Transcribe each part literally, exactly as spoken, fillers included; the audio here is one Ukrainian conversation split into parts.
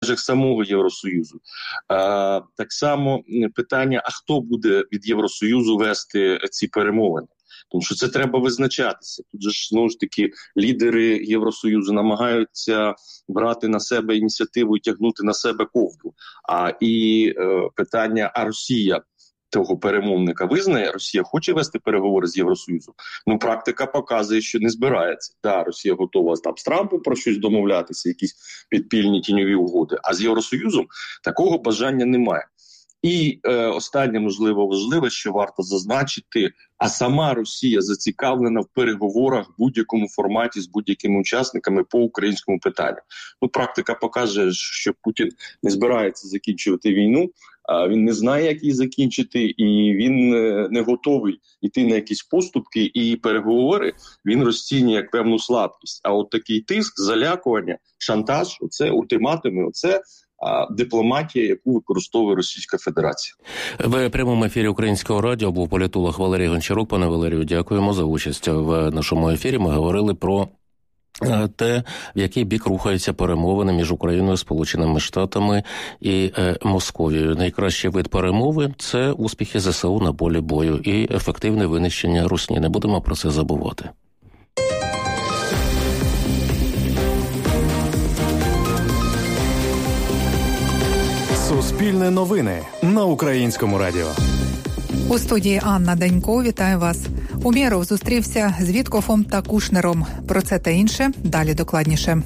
межах самого Євросоюзу. А, так само питання, а хто буде від Євросоюзу вести ці перемовини? Тому що це треба визначатися. Тут же ж, знову ж таки, лідери Євросоюзу намагаються брати на себе ініціативу і тягнути на себе ковдру. А і е, питання, а Росія того перемовника визнає, Росія хоче вести переговори з Євросоюзом. Ну, практика показує, що не збирається. Да, Росія готова там з Трампом про щось домовлятися, якісь підпільні тіньові угоди, а з Євросоюзом такого бажання немає. І е, останнє, можливо, важливе, що варто зазначити, а сама Росія зацікавлена в переговорах в будь-якому форматі з будь-якими учасниками по українському питанню. Ну, практика показує, що Путін не збирається закінчувати війну, а він не знає, як її закінчити, і він е, не готовий йти на якісь поступки і переговори він розцінює як певну слабкість. А от такий тиск, залякування, шантаж, оце ультиматуми, оце дипломатія, яку використовує Російська Федерація. В прямому ефірі Українського радіо був політолог Валерій Гончарук. Пане Валерію, дякуємо за участь в нашому ефірі. Ми говорили про те, в який бік рухаються перемовини між Україною, Сполученими Штатами і е, Московією. Найкращий вид перемови – це успіхи ЗСУ на полі бою і ефективне винищення русні. Не будемо про це забувати. Суспільне новини на Українському радіо. У студії Анна Данько. Вітаю вас. Умєров зустрівся з Віткофом та Кушнером. Про це та інше далі докладніше.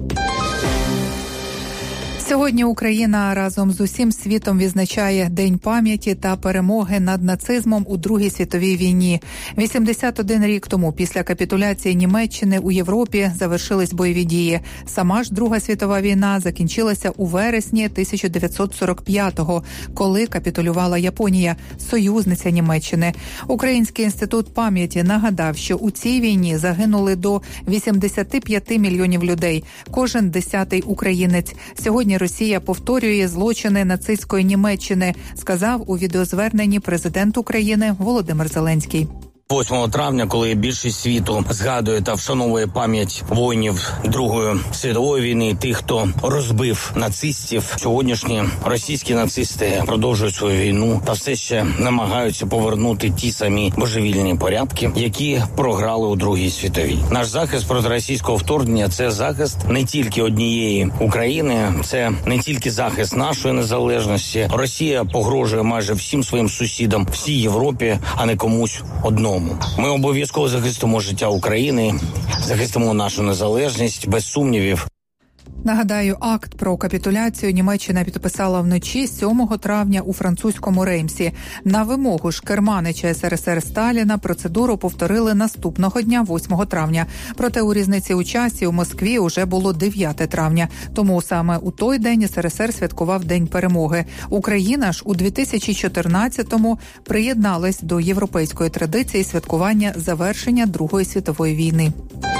Сьогодні Україна разом з усім світом відзначає День пам'яті та перемоги над нацизмом у Другій світовій війні. вісімдесят один рік тому після капітуляції Німеччини у Європі завершились бойові дії. Сама ж Друга світова війна закінчилася у вересні тисяча дев'ятсот сорок п'ятого, коли капітулювала Японія, союзниця Німеччини. Український інститут пам'яті нагадав, що у цій війні загинули до вісімдесят п'ять мільйонів людей, кожен десятий українець. Сьогодні Росія повторює злочини нацистської Німеччини, сказав у відеозверненні президент України Володимир Зеленський. восьмого травня, коли більшість світу згадує та вшановує пам'ять воїнів Другої світової війни, тих, хто розбив нацистів, сьогоднішні російські нацисти продовжують свою війну та все ще намагаються повернути ті самі божевільні порядки, які програли у Другій світовій. Наш захист проти російського вторгнення – це захист не тільки однієї України, це не тільки захист нашої незалежності. Росія погрожує майже всім своїм сусідам, всій Європі, а не комусь одному. Ми обов'язково захистимо життя України, захистимо нашу незалежність, без сумнівів. Нагадаю, акт про капітуляцію Німеччина підписала вночі сьомого травня у французькому Реймсі. На вимогу ж керманича СРСР Сталіна процедуру повторили наступного дня, восьмого травня. Проте у різниці у часі у Москві уже було дев'яте травня. Тому саме у той день СРСР святкував День перемоги. Україна ж у дві тисячі чотирнадцятому приєдналась до європейської традиції святкування завершення Другої світової війни.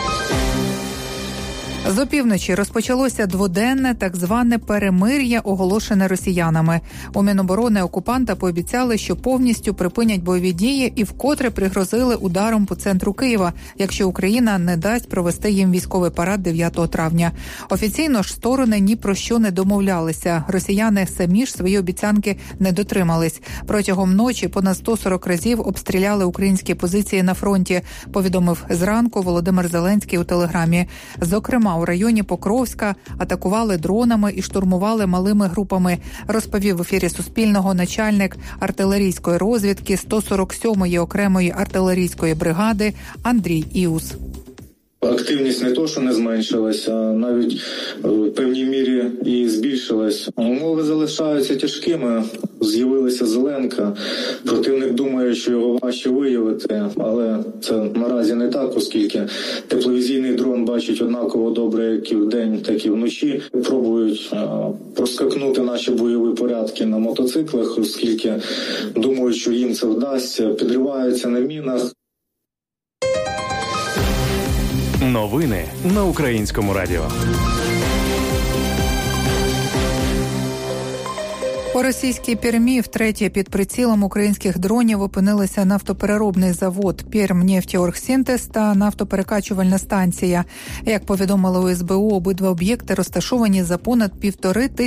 З опівночі розпочалося дводенне так зване перемир'я, оголошене росіянами. У Міноборони окупанта пообіцяли, що повністю припинять бойові дії і вкотре пригрозили ударом по центру Києва, якщо Україна не дасть провести їм військовий парад дев'ятого травня. Офіційно ж сторони ні про що не домовлялися. Росіяни самі ж свої обіцянки не дотримались. Протягом ночі понад сто сорок разів обстріляли українські позиції на фронті, повідомив зранку Володимир Зеленський у Телеграмі. Зокрема, у районі Покровська атакували дронами і штурмували малими групами, розповів в ефірі Суспільного начальник артилерійської розвідки сто сорок сьомої окремої артилерійської бригади Андрій Іус. Активність не то, що не зменшилася, а навіть в певній мірі і збільшилась. Умови залишаються тяжкими. З'явилася зеленка. Противник думає, що його важче виявити, але це наразі не так, оскільки тепловізійний дрон бачить однаково добре як і вдень, так і вночі. Пробують проскакнути наші бойові порядки на мотоциклах, оскільки думають, що їм це вдасться, підриваються на мінах. Новини на Українському радіо. У російській Пермі втретє під прицілом українських дронів опинилися нафтопереробний завод «Пермнефтеоргсинтез» та нафтоперекачувальна станція. Як повідомили у ес бе у, обидва об'єкти розташовані за понад півтори тисячі